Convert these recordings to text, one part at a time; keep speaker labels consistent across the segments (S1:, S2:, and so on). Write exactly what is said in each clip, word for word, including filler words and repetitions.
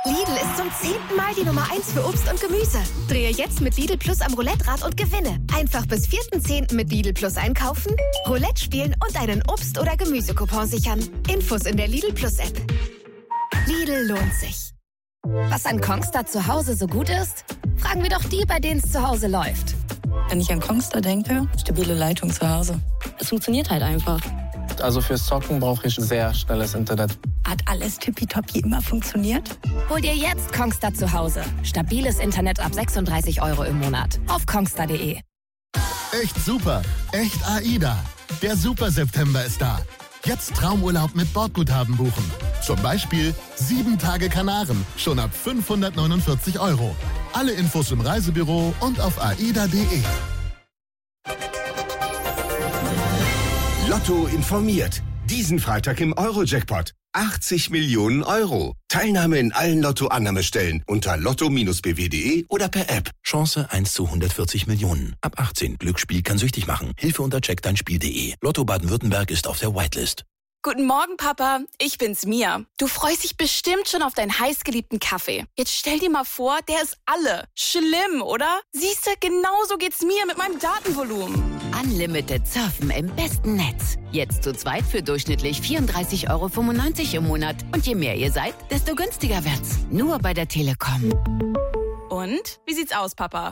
S1: Lidl ist zum zehnten Mal die Nummer eins für Obst und Gemüse. Drehe jetzt mit Lidl Plus am Roulette-Rad und gewinne. Einfach bis vierten zehnten mit Lidl Plus einkaufen, Roulette spielen und einen Obst- oder Gemüsecoupon sichern. Infos in der Lidl Plus App. Lidl lohnt sich. Was an Kongstar zu Hause so gut ist? Fragen wir doch die, bei denen es zu Hause läuft.
S2: Wenn ich an Kongstar denke, stabile Leitung zu Hause. Es funktioniert halt einfach.
S3: Also fürs Zocken brauche ich sehr schnelles Internet.
S2: Hat alles tippitoppi immer funktioniert?
S1: Hol dir jetzt Kongstar zu Hause. Stabiles Internet ab sechsunddreißig Euro im Monat. Auf kongstar punkt de.
S4: Echt super. Echt AIDA. Der Super September ist da. Jetzt Traumurlaub mit Bordguthaben buchen. Zum Beispiel sieben Tage Kanaren. Schon ab fünfhundertneunundvierzig Euro. Alle Infos im Reisebüro und auf aida punkt de.
S5: Lotto informiert. Diesen Freitag im Euro-Jackpot. achtzig Millionen Euro. Teilnahme in allen Lotto-Annahmestellen unter lotto Bindestrich b w punkt de oder per App.
S6: Chance eins zu hundertvierzig Millionen. Ab achtzehn. Glücksspiel kann süchtig machen. Hilfe unter check dein Spiel punkt de. Lotto Baden-Württemberg ist auf der Whitelist.
S7: Guten Morgen, Papa. Ich bin's, Mia. Du freust dich bestimmt schon auf deinen heißgeliebten Kaffee. Jetzt stell dir mal vor, der ist alle. Schlimm, oder? Siehst du, genauso geht's mir mit meinem Datenvolumen.
S8: Unlimited Surfen im besten Netz. Jetzt zu zweit für durchschnittlich vierunddreißig Euro fünfundneunzig im Monat. Und je mehr ihr seid, desto günstiger wird's. Nur bei der Telekom.
S7: Und? Wie sieht's aus, Papa?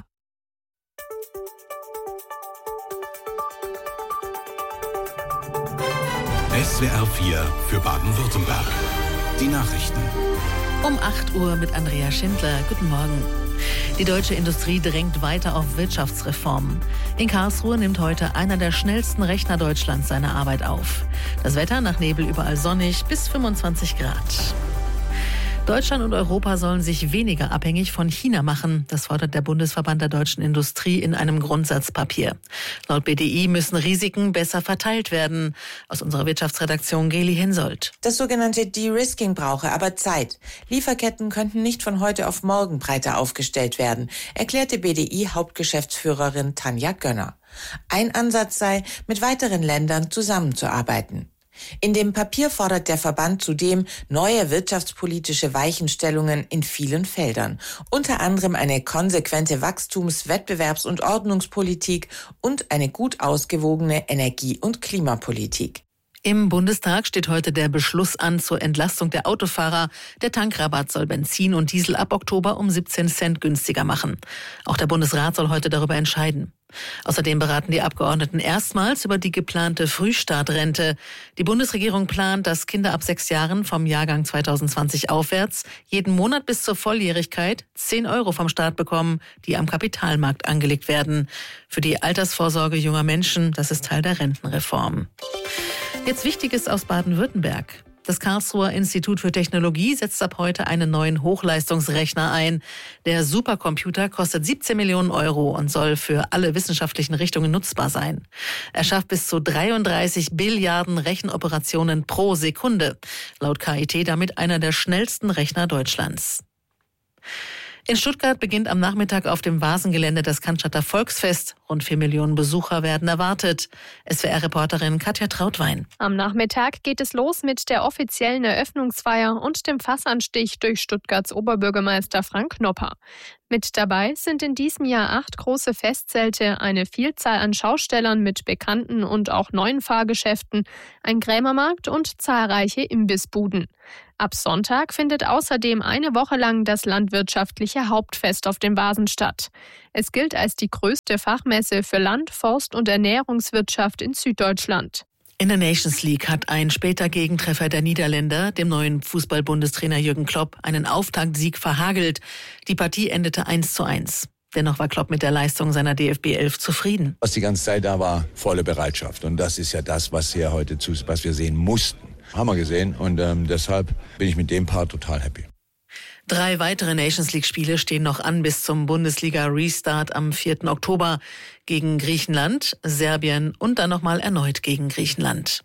S9: S W R vier für Baden-Württemberg. Die Nachrichten.
S10: Um acht Uhr mit Andrea Schindler. Guten Morgen. Die deutsche Industrie drängt weiter auf Wirtschaftsreformen. In Karlsruhe nimmt heute einer der schnellsten Rechner Deutschlands seine Arbeit auf. Das Wetter nach Nebel überall sonnig bis fünfundzwanzig Grad. Deutschland und Europa sollen sich weniger abhängig von China machen. Das fordert der Bundesverband der deutschen Industrie in einem Grundsatzpapier. Laut B D I müssen Risiken besser verteilt werden. Aus unserer Wirtschaftsredaktion Geli Hensoldt.
S11: Das sogenannte De-Risking brauche aber Zeit. Lieferketten könnten nicht von heute auf morgen breiter aufgestellt werden, erklärte B D I-Hauptgeschäftsführerin Tanja Gönner. Ein Ansatz sei, mit weiteren Ländern zusammenzuarbeiten. In dem Papier fordert der Verband zudem neue wirtschaftspolitische Weichenstellungen in vielen Feldern, unter anderem eine konsequente Wachstums-, Wettbewerbs- und Ordnungspolitik und eine gut ausgewogene Energie- und Klimapolitik.
S10: Im Bundestag steht heute der Beschluss an zur Entlastung der Autofahrer. Der Tankrabatt soll Benzin und Diesel ab Oktober um siebzehn Cent günstiger machen. Auch der Bundesrat soll heute darüber entscheiden. Außerdem beraten die Abgeordneten erstmals über die geplante Frühstartrente. Die Bundesregierung plant, dass Kinder ab sechs Jahren vom Jahrgang zweitausendzwanzig aufwärts jeden Monat bis zur Volljährigkeit zehn Euro vom Staat bekommen, die am Kapitalmarkt angelegt werden. Für die Altersvorsorge junger Menschen, das ist Teil der Rentenreform. Jetzt Wichtiges aus Baden-Württemberg. Das Karlsruher Institut für Technologie setzt ab heute einen neuen Hochleistungsrechner ein. Der Supercomputer kostet siebzehn Millionen Euro und soll für alle wissenschaftlichen Richtungen nutzbar sein. Er schafft bis zu dreiunddreißig Billiarden Rechenoperationen pro Sekunde. Laut K I T damit einer der schnellsten Rechner Deutschlands. In Stuttgart beginnt am Nachmittag auf dem Vasengelände das Cannstatter Volksfest. Rund vier Millionen Besucher werden erwartet. S W R-Reporterin Katja Trautwein.
S12: Am Nachmittag geht es los mit der offiziellen Eröffnungsfeier und dem Fassanstich durch Stuttgarts Oberbürgermeister Frank Knopper. Mit dabei sind in diesem Jahr acht große Festzelte, eine Vielzahl an Schaustellern mit bekannten und auch neuen Fahrgeschäften, ein Krämermarkt und zahlreiche Imbissbuden. Ab Sonntag findet außerdem eine Woche lang das landwirtschaftliche Hauptfest auf dem Vasen statt. Es gilt als die größte Fachmesse für Land-, Forst- und Ernährungswirtschaft in Süddeutschland.
S10: In der Nations League hat ein später Gegentreffer der Niederländer dem neuen Fußball-Bundestrainer Jürgen Klopp einen Auftaktsieg verhagelt. Die Partie endete eins zu eins. Dennoch war Klopp mit der Leistung seiner D F B elf zufrieden.
S13: Was die ganze Zeit da war, volle Bereitschaft. Und das ist ja das, was wir heute zu, was wir sehen mussten. Haben wir gesehen und ähm, deshalb bin ich mit dem Part total happy.
S10: Drei weitere Nations League-Spiele stehen noch an bis zum Bundesliga-Restart am vierten Oktober gegen Griechenland, Serbien und dann nochmal erneut gegen Griechenland.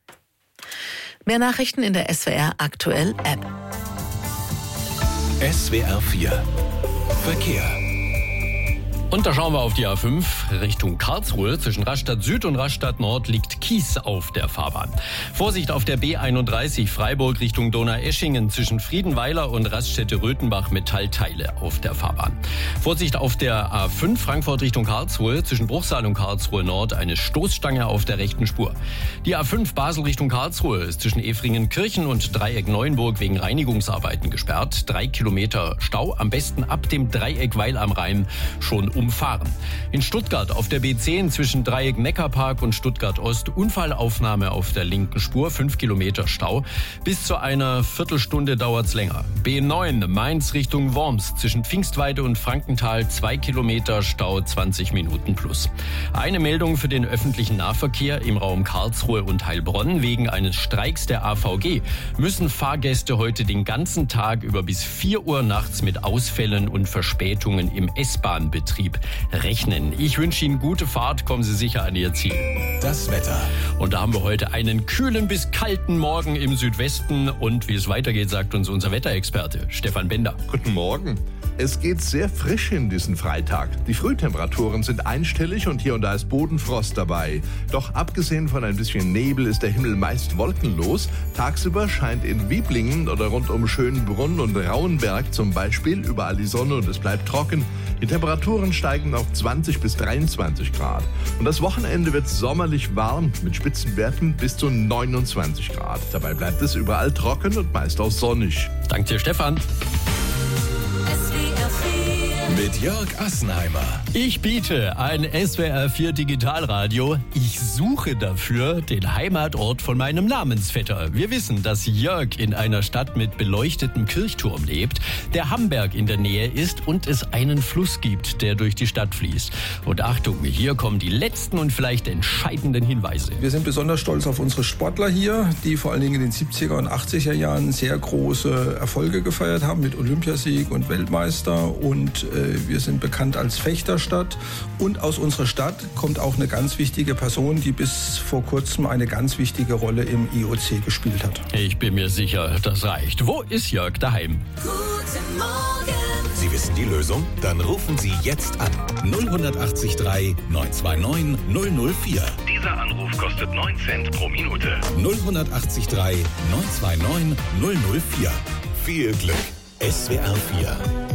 S10: Mehr Nachrichten in der S W R Aktuell App.
S9: S W R vier Verkehr.
S14: Und da schauen wir auf die A fünf Richtung Karlsruhe. Zwischen Rastatt Süd und Rastatt Nord liegt Kies auf der Fahrbahn. Vorsicht auf der B einunddreißig Freiburg Richtung Donaueschingen. Zwischen Friedenweiler und Raststätte-Röthenbach Metallteile auf der Fahrbahn. Vorsicht auf der A fünf Frankfurt Richtung Karlsruhe. Zwischen Bruchsal und Karlsruhe Nord eine Stoßstange auf der rechten Spur. Die A fünf Basel Richtung Karlsruhe ist zwischen Efringen-Kirchen und Dreieck Neuenburg wegen Reinigungsarbeiten gesperrt. Drei Kilometer Stau. Am besten ab dem Dreieck Weil am Rhein schon umfahren. In Stuttgart auf der B zehn zwischen Dreieck Neckarpark und Stuttgart Ost Unfallaufnahme auf der linken Spur, fünf Kilometer Stau. Bis zu einer Viertelstunde dauert's länger. B neun Mainz Richtung Worms zwischen Pfingstweide und Frankenthal, zwei Kilometer Stau, zwanzig Minuten plus. Eine Meldung für den öffentlichen Nahverkehr im Raum Karlsruhe und Heilbronn. Wegen eines Streiks der A V G müssen Fahrgäste heute den ganzen Tag über bis vier Uhr nachts mit Ausfällen und Verspätungen im S-Bahn-Betrieb rechnen. Ich wünsche Ihnen gute Fahrt, kommen Sie sicher an Ihr Ziel.
S6: Das Wetter.
S14: Und da haben wir heute einen kühlen bis kalten Morgen im Südwesten. Und wie es weitergeht, sagt uns unser Wetterexperte Stefan Bender.
S15: Guten Morgen. Es geht sehr frisch in diesen Freitag. Die Frühtemperaturen sind einstellig und hier und da ist Bodenfrost dabei. Doch abgesehen von ein bisschen Nebel ist der Himmel meist wolkenlos. Tagsüber scheint in Wieblingen oder rund um Schönbrunn und Rauenberg zum Beispiel überall die Sonne und es bleibt trocken. Die Temperaturen steigen auf zwanzig bis dreiundzwanzig Grad. Und das Wochenende wird sommerlich warm mit Spitzenwerten bis zu neunundzwanzig Grad. Dabei bleibt es überall trocken und meist auch sonnig.
S14: Danke dir, Stefan.
S6: Mit Jörg Assenheimer.
S14: Ich biete ein S W R vier Digitalradio. Ich suche dafür den Heimatort von meinem Namensvetter. Wir wissen, dass Jörg in einer Stadt mit beleuchtetem Kirchturm lebt, der Hamberg in der Nähe ist und es einen Fluss gibt, der durch die Stadt fließt. Und Achtung, hier kommen die letzten und vielleicht entscheidenden Hinweise.
S16: Wir sind besonders stolz auf unsere Sportler hier, die vor allen Dingen in den siebziger und achtziger Jahren sehr große Erfolge gefeiert haben mit Olympiasieg und Weltmeister. Und äh, wir sind bekannt als Fechterstadt. Und aus unserer Stadt kommt auch eine ganz wichtige Person, die bis vor kurzem eine ganz wichtige Rolle im I O C gespielt hat.
S14: Ich bin mir sicher, das reicht. Wo ist Jörg daheim?
S6: Guten Morgen. Sie wissen die Lösung? Dann rufen Sie jetzt an. null acht drei neun zwei neun null null vier.
S9: Dieser Anruf kostet neun Cent pro Minute.
S6: null acht drei neun zwei neun null null vier. Viel Glück. S W R vier.